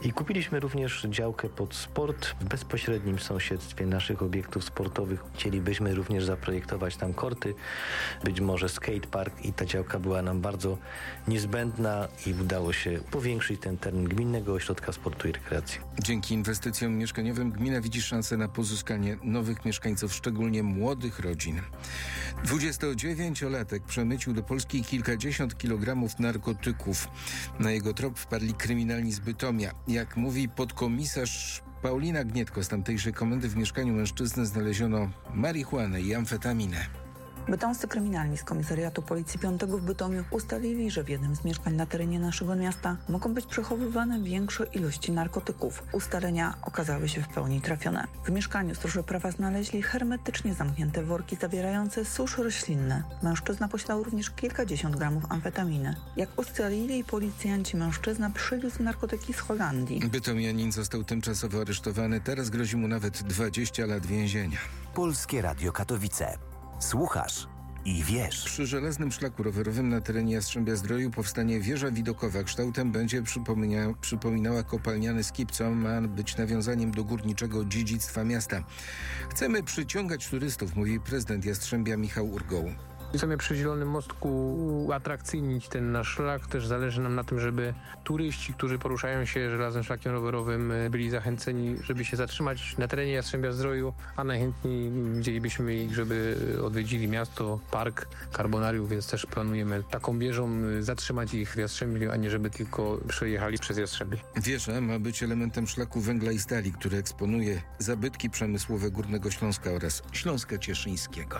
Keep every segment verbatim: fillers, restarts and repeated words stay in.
I kupiliśmy również działkę pod sport w bezpośrednim sąsiedztwie naszych obiektów sportowych. Chcielibyśmy również zaprojektować tam korty, być może skatepark i ta działka była nam bardzo niezbędna i udało się powiększyć ten teren Gminnego Ośrodka Sportu i Rekreacji. Dzięki inwestycjom mieszkaniowym gmina widzi szansę na pozyskanie nowych mieszkańców, szczególnie młodych rodzin. dwudziestodziewięciolatek przemycił do Polski kilkadziesiąt kilogramów narkotyków. Na jego trop wpadli kryminalni z Bytomia. Jak mówi podkomisarz Paulina Gnietko z tamtejszej komendy, w mieszkaniu mężczyzny znaleziono marihuanę i amfetaminę. Bytomscy kryminalni z Komisariatu Policji piątego w Bytomiu ustalili, że w jednym z mieszkań na terenie naszego miasta mogą być przechowywane większe ilości narkotyków. Ustalenia okazały się w pełni trafione. W mieszkaniu stróże prawa znaleźli hermetycznie zamknięte worki zawierające susz roślinny. Mężczyzna posiadał również kilkadziesiąt gramów amfetaminy. Jak ustalili policjanci, mężczyzna przywiózł narkotyki z Holandii. Bytomianin został tymczasowo aresztowany. Teraz grozi mu nawet dwadzieścia lat więzienia. Polskie Radio Katowice. Słuchasz i wiesz. Przy żelaznym szlaku rowerowym na terenie Jastrzębia-Zdroju powstanie wieża widokowa. Kształtem będzie przypomina, przypominała kopalniany skip, co ma być nawiązaniem do górniczego dziedzictwa miasta. Chcemy przyciągać turystów, mówi prezydent Jastrzębia Michał Urgoł. Chcemy przy Zielonym Mostku uatrakcyjnić ten nasz szlak. Też zależy nam na tym, żeby turyści, którzy poruszają się żelaznym szlakiem rowerowym, byli zachęceni, żeby się zatrzymać na terenie Jastrzębia-Zdroju, a najchętniej widzielibyśmy ich, żeby odwiedzili miasto, park, Karbonarium, więc też planujemy taką wieżą zatrzymać ich w Jastrzębiu, a nie żeby tylko przejechali przez Jastrzębie. Wieża ma być elementem szlaku węgla i stali, który eksponuje zabytki przemysłowe Górnego Śląska oraz Śląska Cieszyńskiego.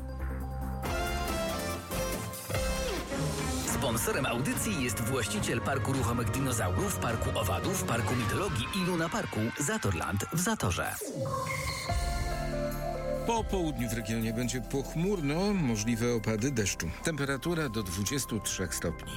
Sponsorem audycji jest właściciel Parku Ruchomych Dinozaurów, Parku Owadów, Parku Mitologii i Luna Parku Zatorland w Zatorze. Po południu w regionie będzie pochmurno, możliwe opady deszczu. Temperatura do dwudziestu trzech stopni.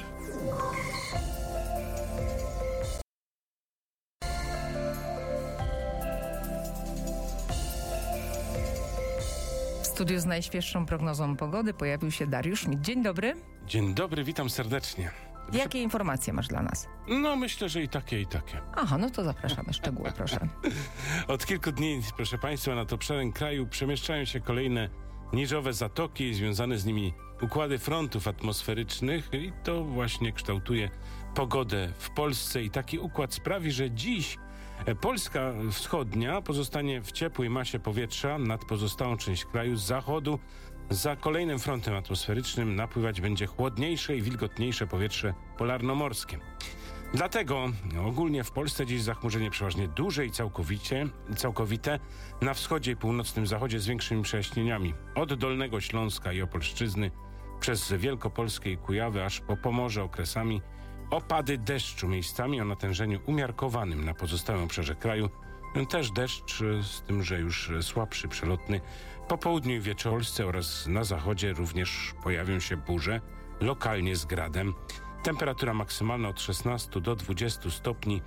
W studiu z najświeższą prognozą pogody pojawił się Dariusz Mit. Dzień dobry. Dzień dobry, witam serdecznie. Jakie informacje masz dla nas? No myślę, że i takie, i takie. Aha, no to zapraszamy. Szczegóły, proszę. Od kilku dni, proszę Państwa, nad obszarem kraju przemieszczają się kolejne niżowe zatoki i związane z nimi układy frontów atmosferycznych i to właśnie kształtuje pogodę w Polsce i taki układ sprawi, że dziś Polska wschodnia pozostanie w ciepłej masie powietrza nad pozostałą część kraju. Z zachodu za kolejnym frontem atmosferycznym napływać będzie chłodniejsze i wilgotniejsze powietrze polarnomorskie. Dlatego ogólnie w Polsce dziś zachmurzenie przeważnie duże i całkowicie, całkowite na wschodzie i północnym zachodzie z większymi przejaśnieniami. Od Dolnego Śląska i Opolszczyzny przez Wielkopolskie i Kujawy aż po Pomorze okresami opady deszczu, miejscami o natężeniu umiarkowanym na pozostałym obszarze kraju. Też deszcz, z tym, że już słabszy, przelotny. Po południu i wieczorze oraz na zachodzie również pojawią się burze, lokalnie z gradem. Temperatura maksymalna od szesnastu do dwudziestu stopni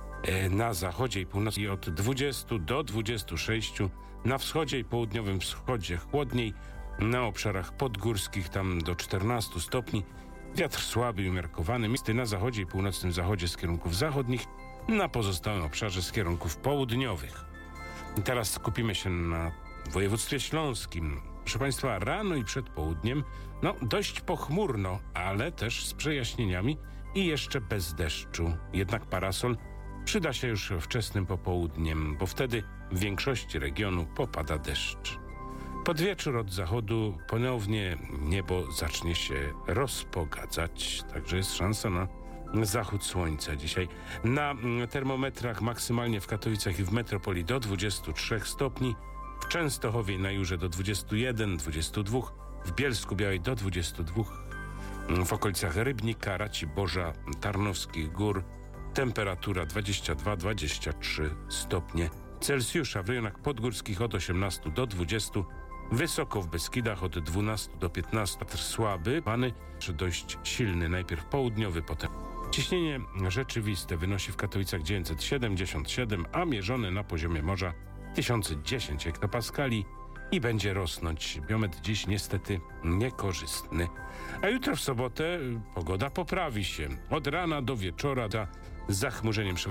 na zachodzie i północy i od dwudziestu do dwudziestu sześciu na wschodzie i południowym wschodzie chłodniej, na obszarach podgórskich tam do czternastu stopni. Wiatr słaby i umiarkowany, misty na zachodzie i północnym zachodzie z kierunków zachodnich, na pozostałym obszarze z kierunków południowych. I teraz skupimy się na województwie śląskim. Proszę Państwa, rano i przed południem, no dość pochmurno, ale też z przejaśnieniami i jeszcze bez deszczu. Jednak parasol przyda się już wczesnym popołudniem, bo wtedy w większości regionu popada deszcz. Pod wieczór od zachodu ponownie niebo zacznie się rozpogadzać, także jest szansa na zachód słońca dzisiaj. Na termometrach maksymalnie w Katowicach i w metropolii do dwudziestu trzech stopni, w Częstochowie i na Jurze do dwudziestu jeden, dwudziestu dwóch, w Bielsku Białej do dwudziestu dwóch, w okolicach Rybnika, Raciborza, Tarnowskich Gór temperatura dwadzieścia dwa do dwudziestu trzech stopnie Celsjusza, w rejonach podgórskich od osiemnastu do dwudziestu, wysoko w Beskidach od dwunastu do piętnastu. Wiatr słaby, pany dość silny, najpierw południowy, potem. Ciśnienie rzeczywiste wynosi w Katowicach dziewięćset siedemdziesiąt siedem, a mierzone na poziomie morza tysiąc dziesięć hektopaskali i będzie rosnąć. Biometr dziś niestety niekorzystny. A jutro w sobotę pogoda poprawi się. Od rana do wieczora, za zachmurzeniem